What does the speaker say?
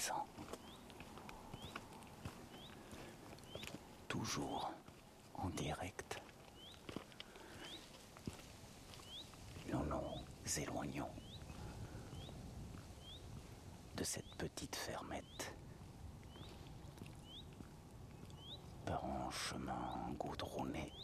présent. Toujours en direct. Nous nous éloignons de cette petite fermette par un chemin goudronné